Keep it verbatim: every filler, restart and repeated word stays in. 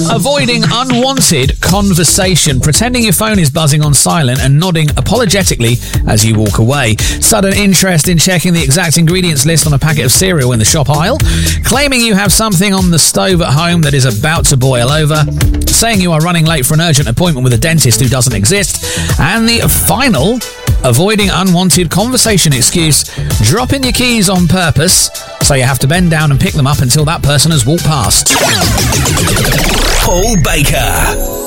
Avoiding unwanted conversation. Pretending your phone is buzzing on silent and nodding apologetically as you walk away. Sudden interest in checking the exact ingredients list on a packet of cereal in the shop aisle. Claiming you have something on the stove at home that is about to boil over. Saying you are running late for an urgent appointment with a dentist who doesn't exist. And the final, avoiding unwanted conversation excuse, dropping your keys on purpose so you have to bend down and pick them up until that person has walked past. Paul Baker.